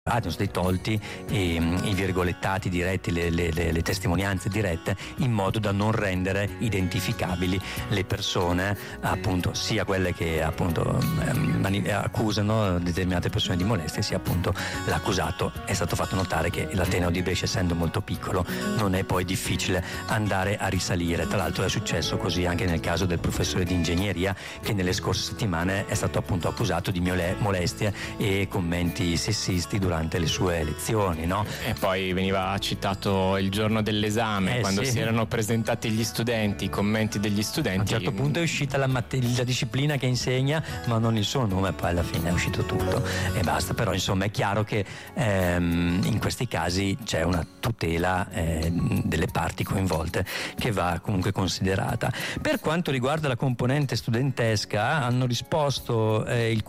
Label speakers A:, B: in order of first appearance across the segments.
A: sono stati tolti i virgolettati diretti, le testimonianze dirette, in modo da non rendere identificabili le persone, appunto, sia quelle che appunto accusano determinate persone di molestia, sia appunto l'accusato. È stato fatto notare che l'Ateneo di Brescia, essendo molto piccolo, non è poi difficile andare a risalire. Tra l'altro è successo così anche nel caso del professore di ingegneria, che nelle scorse settimane è stato appunto accusato di molestie e commenti sessisti durante le sue lezioni, no?
B: E poi veniva citato il giorno dell'esame, quando si erano presentati gli studenti, i commenti degli studenti.
A: A un certo punto è uscita la disciplina che insegna, ma non il suo nome, poi alla fine è uscito tutto e basta. Però insomma è chiaro che in questi casi c'è una tutela delle parti coinvolte che va comunque considerata. Per quanto riguarda la componente studentesca, ha risposto il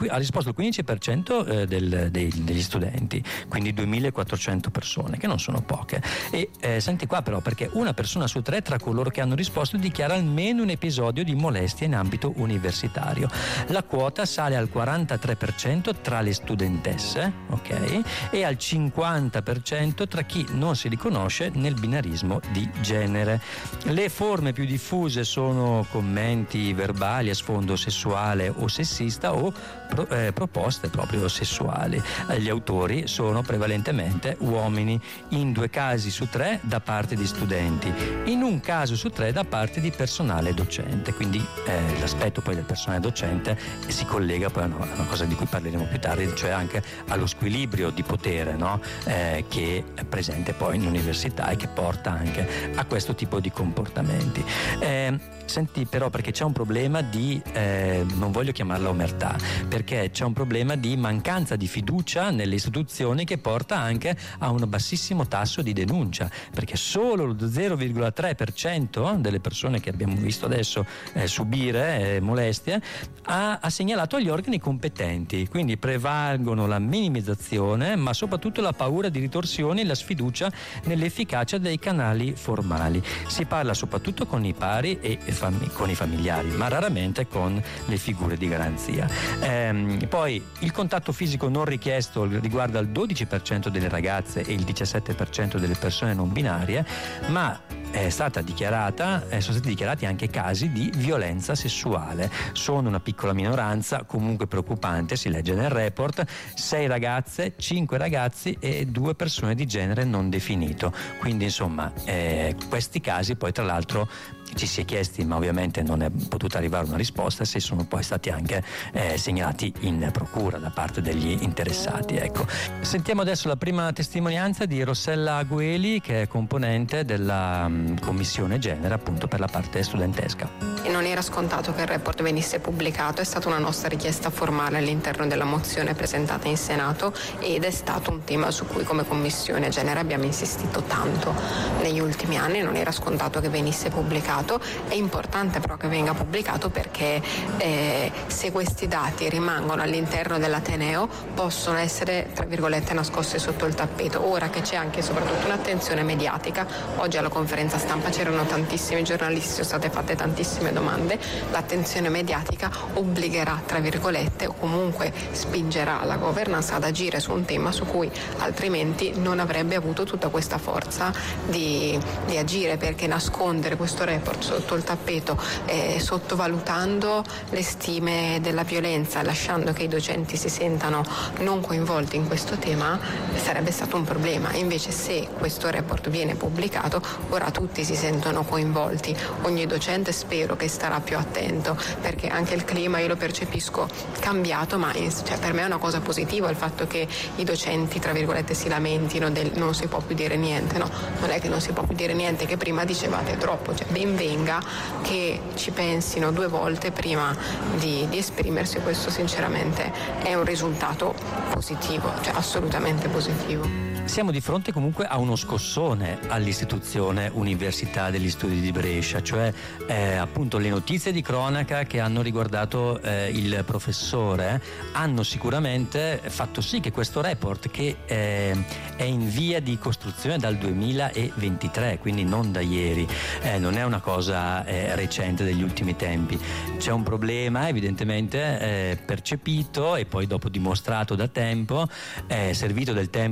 A: 15% degli studenti, quindi 2.400 persone, che non sono poche. E senti qua però, perché una persona su 3 tra coloro che hanno risposto dichiara almeno un episodio di molestia in ambito universitario. La quota sale al 43% tra le studentesse, ok? E al 50% tra chi non si riconosce nel binarismo di genere. Le forme più diffuse sono commenti verbali a sfondo sessuale o sessista o proposte proprio sessuali. Gli autori sono prevalentemente uomini, in 2 casi su 3 da parte di studenti, in 1 caso su 3 da parte di personale docente. Quindi l'aspetto poi del personale docente si collega poi a una cosa di cui parleremo più tardi, cioè anche allo squilibrio di potere, no? Che è presente poi in università e che porta anche a questo tipo di comportamenti. Senti però, perché c'è un problema di non voglio chiamarla omertà, perché c'è un problema di mancanza di fiducia nelle istituzioni, che porta anche a un bassissimo tasso di denuncia, perché solo lo 0,3% delle persone che abbiamo visto adesso subire molestie ha segnalato agli organi competenti. Quindi prevalgono la minimizzazione, ma soprattutto la paura di ritorsioni e la sfiducia nell'efficacia dei canali formali. Si parla soprattutto con i pari e con i familiari, ma raramente con le figure di garanzia. Poi il contatto fisico non richiesto riguarda il 12% delle ragazze e il 17% delle persone non binarie, ma sono stati dichiarati anche casi di violenza sessuale. Sono una piccola minoranza, comunque preoccupante, si legge nel report: 6 ragazze, 5 ragazzi e 2 persone di genere non definito. Quindi insomma questi casi poi, tra l'altro, ci si è chiesti, ma ovviamente non è potuta arrivare una risposta, se sono poi stati anche segnalati in procura da parte degli interessati. Ecco. Sentiamo adesso la prima testimonianza di Rossella Agueli, che è componente della commissione genere, appunto, per la parte studentesca.
C: Non era scontato che il report venisse pubblicato, è stata una nostra richiesta formale all'interno della mozione presentata in Senato, ed è stato un tema su cui come commissione genere abbiamo insistito tanto negli ultimi anni. Non era scontato che venisse pubblicato. È importante però che venga pubblicato, perché se questi dati rimangono all'interno dell'Ateneo possono essere, tra virgolette, nascosti sotto il tappeto. Ora che c'è anche e soprattutto un'attenzione mediatica, oggi alla conferenza stampa c'erano tantissimi giornalisti, sono state fatte tantissime domande, l'attenzione mediatica obbligherà, tra virgolette, o comunque spingerà la governance ad agire su un tema su cui altrimenti non avrebbe avuto tutta questa forza di agire, perché nascondere questo report sotto il tappeto, sottovalutando le stime della violenza, lasciando che i docenti si sentano non coinvolti in questo tema, sarebbe stato un problema. Invece, se questo report viene pubblicato, ora tutti si sentono coinvolti, ogni docente spero che starà più attento, perché anche il clima io lo percepisco cambiato, ma per me è una cosa positiva il fatto che i docenti, tra virgolette, si lamentino del non si può più dire niente. No, non è che non si può più dire niente, che prima dicevate troppo, ben venga che ci pensino 2 volte prima di esprimersi. Questo sinceramente è un risultato positivo, assolutamente positivo.
A: Siamo di fronte comunque a uno scossone all'istituzione universitaria dell'Università degli Studi di Brescia, cioè appunto le notizie di cronaca che hanno riguardato il professore hanno sicuramente fatto sì che questo report, che è in via di costruzione dal 2023, quindi non da ieri, non è una cosa recente degli ultimi tempi, c'è un problema evidentemente percepito e poi dopo dimostrato da tempo, è servito del tempo